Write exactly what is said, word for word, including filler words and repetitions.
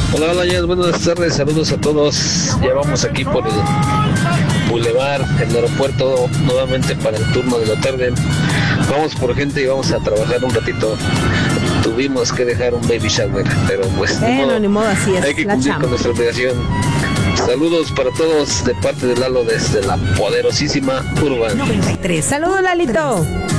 Hola, hola, ya, buenas tardes, saludos a todos. Ya vamos aquí por el Boulevard, el aeropuerto, nuevamente para el turno de la tarde. Vamos por gente y vamos a trabajar un ratito. Tuvimos que dejar un baby shower, pero pues bueno, ni modo, ni modo, así es, hay que la cumplir chamba. con nuestra obligación. Saludos para todos de parte de Lalo desde la poderosísima Urban. noventa y tres. Saludos, Lalito.